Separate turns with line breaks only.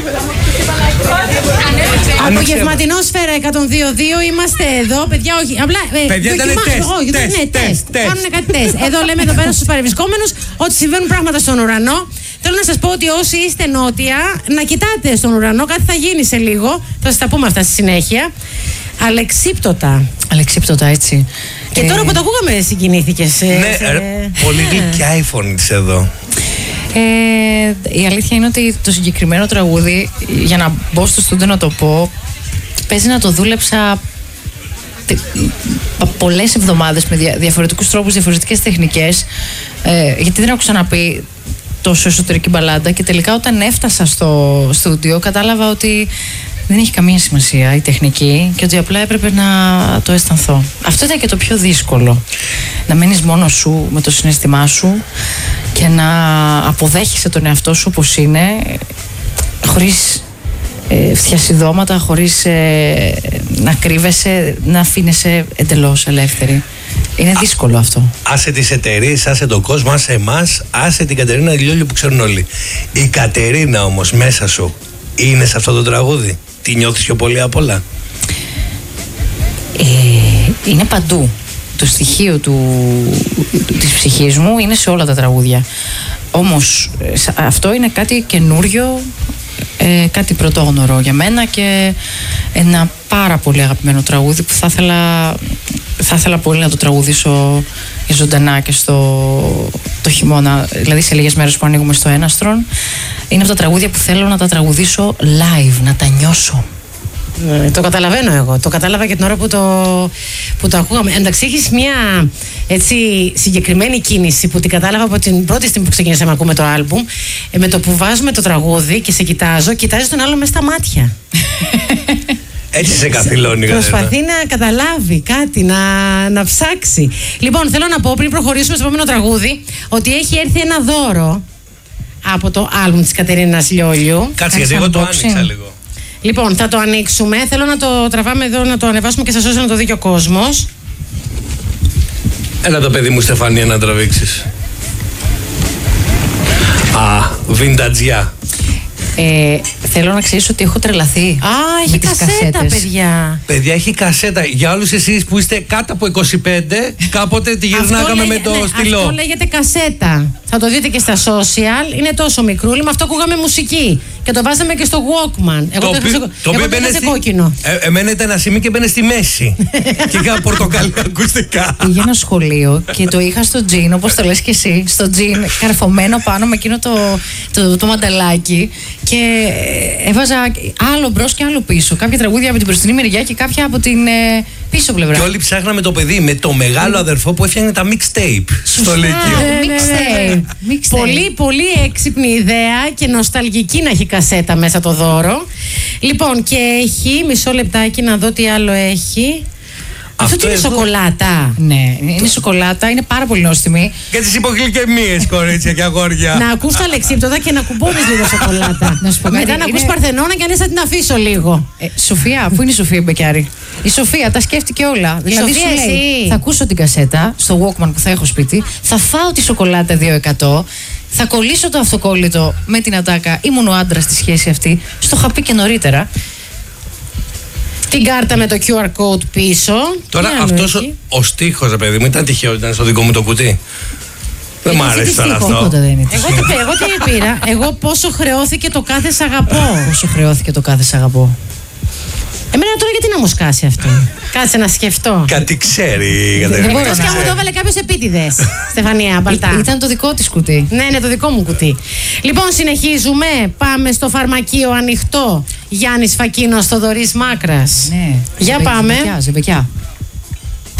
Απογευματινό Σφαίρα 102.2, είμαστε εδώ. Παιδιά, όχι. Απλά.
Παιδιά, ήταν τεστ.
Κάνουν κάτι τεστ. Εδώ λέμε εδώ πέρα στους παρευρισκόμενους ότι συμβαίνουν πράγματα στον ουρανό. Θέλω να σας πω ότι όσοι είστε νότια, να κοιτάτε στον ουρανό. Κάτι θα γίνει σε λίγο. Θα σας τα πούμε αυτά στη συνέχεια. Αλεξίπτωτα, έτσι. Και τώρα που το ακούγαμε, συγκινήθηκες.
Ναι, πολύ γλυκιά η φωνή της εδώ.
Η αλήθεια είναι ότι το συγκεκριμένο τραγούδι, για να μπω στο στούντιο να το πω, παίζει να το δούλεψα πολλές εβδομάδες με διαφορετικούς τρόπους, διαφορετικές τεχνικές, γιατί δεν άκουσα να πει τόσο εσωτερική μπαλάντα, και τελικά όταν έφτασα στο στούντιο κατάλαβα ότι δεν έχει καμία σημασία η τεχνική και ότι απλά έπρεπε να το αισθανθώ. Αυτό ήταν και το πιο δύσκολο. Να μένεις μόνος σου με το συναίσθημά σου και να αποδέχεσαι τον εαυτό σου όπως είναι, χωρίς φτιασιδώματα, χωρίς να κρύβεσαι, να αφήνεσαι εντελώς ελεύθερη. Είναι δύσκολο αυτό.
Άσε τις εταιρείες, άσε τον κόσμο, άσε εμάς, άσε την Κατερίνα Λιόλιο που ξέρουν όλοι. Η Κατερίνα όμως μέσα σου είναι σε αυτό το τραγούδι. Τι νιώθεις πιο πολύ απ' όλα?
Είναι παντού. Το στοιχείο της ψυχής μου είναι σε όλα τα τραγούδια. Όμως αυτό είναι κάτι καινούριο, κάτι πρωτόγνωρο για μένα και ένα πάρα πολύ αγαπημένο τραγούδι που θα ήθελα πολύ να το τραγουδήσω ζωντανά και το χειμώνα, δηλαδή σε λίγες μέρες που ανοίγουμε στο Έναστρον. Είναι από τα τραγούδια που θέλω να τα τραγουδήσω live, να τα νιώσω.
Το καταλαβαίνω εγώ. Το κατάλαβα και την ώρα που το ακούγαμε. Εντάξει, έχεις μια έτσι συγκεκριμένη κίνηση που την κατάλαβα από την πρώτη στιγμή που ξεκινήσαμε να ακούμε το άλμπουμ. Με το που βάζουμε το τραγούδι και σε κοιτάζεις τον άλλο μες στα μάτια.
Έτσι σε καθυλώνει.
Προσπαθεί να καταλάβει κάτι, να ψάξει. Λοιπόν, θέλω να πω πριν προχωρήσουμε στο επόμενο τραγούδι ότι έχει έρθει ένα δώρο από το άλμπουμ της Κατερίνας Λιόλιου.
Κάτσε, γιατί εγώ το άνοιξα λίγο.
Λοιπόν, θα το ανοίξουμε. Θέλω να το τραβάμε εδώ, να το ανεβάσουμε και στα social να το δει και ο κόσμος.
Έλα το παιδί μου, Στεφανία, να τραβήξεις. Βιντατζιά.
Θέλω να ξέρεις ότι έχω τρελαθεί.
Έχει κασέτα, παιδιά.
Παιδιά, έχει κασέτα. Για όλους εσείς που είστε κάτω από 25, κάποτε τη γυρνάγαμε με το στυλό.
Αυτό λέγεται κασέτα. Θα το δείτε και στα social. Είναι τόσο μικρούλι. Με αυτό ακούγαμε μουσική. Και το βάζαμε και στο Walkman. Εγώ το είχα σε κόκκινο.
Εμένα ήταν ένα σημείο και μπαίνε στη μέση. Και είχα πορτοκαλί ακουστικά.
Πήγαινα σχολείο και το είχα στο τζιν, όπως το λες και εσύ. Στο τζιν, καρφωμένο πάνω με εκείνο το μανταλάκι. Και έβαζα άλλο μπρος και άλλο πίσω. Κάποια τραγούδια από την μπροστινή μεριά και κάποια από την πίσω πλευρά.
Και όλοι ψάχναμε το παιδί με το μεγάλο αδερφό που έφτιαχνε τα mixtape στο Λύκειο.
Mixtape. Πολύ, πολύ έξυπνη ιδέα και νοσταλγική να έχει κασέτα μέσα το δώρο. Λοιπόν, και έχει, μισό λεπτάκι να δω τι άλλο έχει. Αυτό είναι σοκολάτα.
Ναι, είναι σοκολάτα, είναι πάρα πολύ νόστιμη.
Και τις υπογλυκαιμίες, κορίτσια και αγόρια.
Να ακούς τα Αλεξίπτωτα και να κουμπώνεις λίγο σοκολάτα. Μετά να ακούς Παρθενώνα και ανέσαι να την αφήσω λίγο.
Σοφία, πού είναι η Σοφία Μπεκιάρη? Η Σοφία τα σκέφτηκε όλα. Δηλαδή
Σοφία,
σου λέει, θα ακούσω την κασέτα στο Walkman που θα έχω σπίτι, θα φάω τη σοκολάτα 2%, θα κολλήσω το αυτοκόλλητο με την ατάκα. Ήμουν ο άντρας στη σχέση αυτή. Στο είχα πει και νωρίτερα.
Την κάρτα με το QR code πίσω.
Τώρα αυτός ο στίχος, παιδί μου, ήταν τυχαίο, ήταν στο δικό μου το κουτί. Δεν μ' άρεσε τώρα αυτό.
Εγώ τι πήρα. Εγώ πόσο χρεώθηκε το κάθε σ' αγαπώ.
Πόσο χρεώθηκε το κάθε σ' αγαπώ.
Εμένα τώρα γιατί να μου σκάσει αυτό. Κάτσε να σκεφτώ.
Κάτι ξέρει.
Δεν μπορώ να μου το έβαλε κάποιος επίτηδες. Στεφανία, μπαλτά.
Ήταν το δικό της κουτί.
Ναι, είναι το δικό μου κουτί. Λοιπόν, συνεχίζουμε. Πάμε στο φαρμακείο ανοιχτό. Γιάννης Φακίνος, Θοδωρής Μάκρας.
Ναι.
Για πάμε.
Ζεμπεκιά.